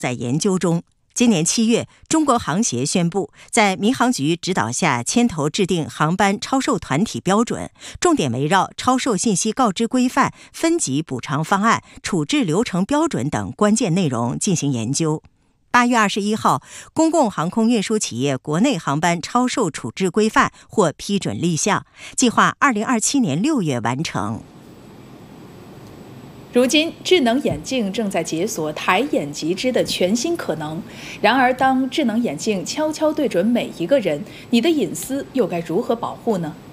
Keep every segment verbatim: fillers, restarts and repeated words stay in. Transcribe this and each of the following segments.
在研究中。今年七月，中国航协宣布，在民航局指导下牵头制定航班超售团体标准，重点围绕超售信息告知规范、分级补偿方案、处置流程标准等关键内容进行研究。八月二十一号，公共航空运输企业国内航班超售处置规范获批准立项，计划二零二七年六月完成。 如今，智能眼镜正在解锁抬眼即知的全新可能。然而，当智能眼镜悄悄对准每一个人，你的隐私又该如何保护呢？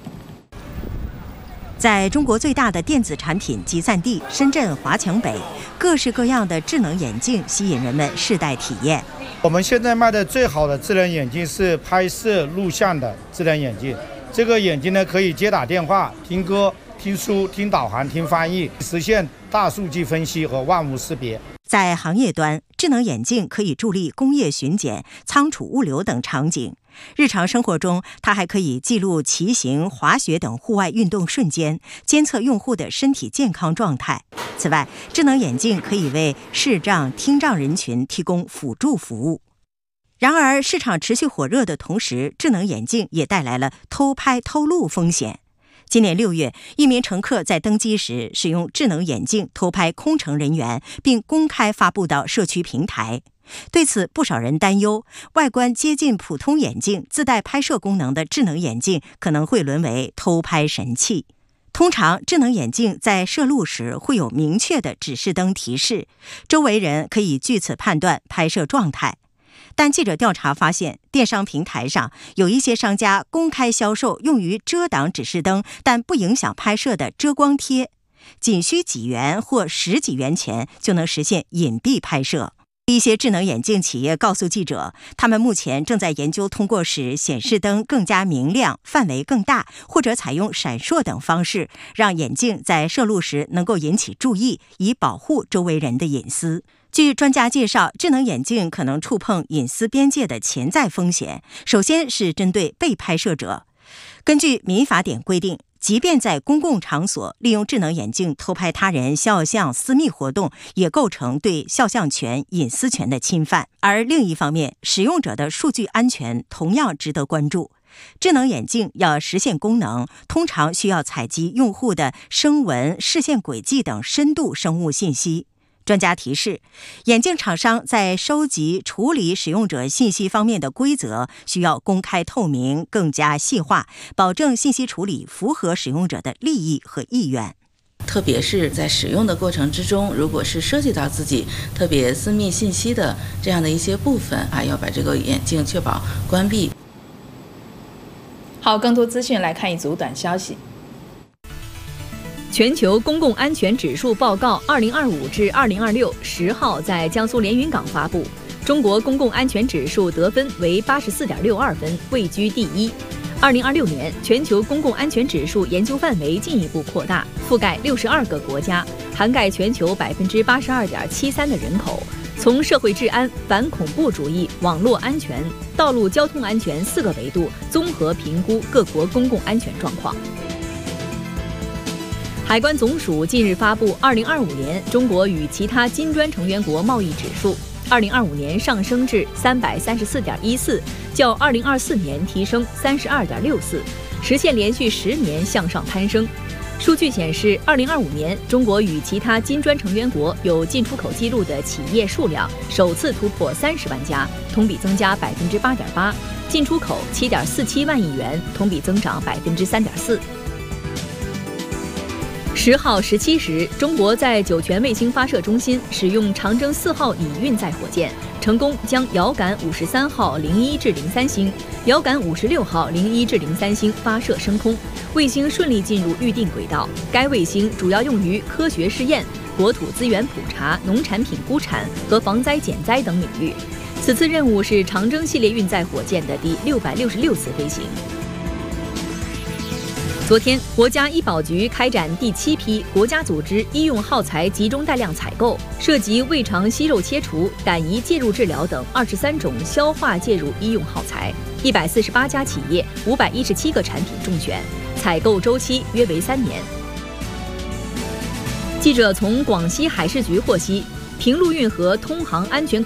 在中国最大的电子产品集散地深圳华强北，各式各样的智能眼镜吸引人们试戴体验。 我们现在卖的最好的智能眼镜是拍摄录像的智能眼镜。这个眼镜呢，可以接打电话、听歌、听书、听导航、听翻译，实现大数据分析和万物识别。 在行业端，智能眼镜可以助力工业巡检、仓储物流等场景。日常生活中，它还可以记录骑行、滑雪等户外运动瞬间，监测用户的身体健康状态。此外，智能眼镜可以为视障、听障人群提供辅助服务。然而，市场持续火热的同时，智能眼镜也带来了偷拍偷录风险。今年六月，一名乘客在登机时使用智能眼镜偷拍空乘人员，并公开发布到社区平台。对此，不少人担忧，外观接近普通眼镜、自带拍摄功能的智能眼镜可能会沦为偷拍神器。通常，智能眼镜在摄录时会有明确的指示灯提示，周围人可以据此判断拍摄状态。但记者调查发现，电商平台上有一些商家公开销售用于遮挡指示灯但不影响拍摄的遮光贴，仅需几元或十几元钱就能实现隐蔽拍摄。一些智能眼镜企业告诉记者，他们目前正在研究通过使显示灯更加明亮、范围更大，或者采用闪烁等方式，让眼镜在摄录时能够引起注意，以保护周围人的隐私。据专家介绍，智能眼镜可能触碰隐私边界的潜在风险，首先是针对被拍摄者。根据民法典规定，即便在公共场所利用智能眼镜偷拍他人肖像私密活动，也构成对肖像权、隐私权的侵犯。而另一方面，使用者的数据安全同样值得关注。智能眼镜要实现功能，通常需要采集用户的声纹、视线轨迹等深度生物信息。专家提示，眼镜厂商在收集、处理使用者信息方面的规则需要公开透明、更加细化，保证信息处理符合使用者的利益和意愿。 特别是在使用的过程之中，如果是涉及到自己特别私密信息的这样的一些部分啊，要把这个眼镜确保关闭。 好，更多资讯来看一组短消息。 全球公共安全指数报告二零二五至二零二六十号在江苏连云港发布，中国公共安全指数得分为八十四点六二分，位居第一。二零二六年，全球公共安全指数研究范围进一步扩大，覆盖六十二个国家，涵盖全球百分之八十二点七三的人口。从社会治安、反恐怖主义、网络安全、道路交通安全四个维度综合评估各国公共安全状况。海关总署近日发布二零二五年中国与其他金砖成员国贸易指数，二零二五年上升至三百三十四点一四，较二零二四年提升三十二点六四，实现连续十年向上攀升。数据显示，二零二五年中国与其他金砖成员国有进出口记录的企业数量首次突破三十万家，同比增加百分之八点八，进出口七点四七万亿元，同比增长百分之三点四。十号十七时，中国在酒泉卫星发射中心使用长征四号乙运载火箭，成功将遥感五十三号零一至零三星、遥感五十六号零一至零三星发射升空，卫星顺利进入预定轨道。该卫星主要用于科学试验、国土资源普查、农产品估产和防灾减灾等领域。此次任务是长征系列运载火箭的第六百六十六次飞行。昨天，国家医保局开展第七批国家组织医用耗材集中带量采购，涉及胃肠息肉切除、胆胰介入治疗等二十三种消化介入医用耗材，一百四十八家企业、五百一十七个产品中选，采购周期约为三年。记者从广西海事局获悉， 平陆运河通航安全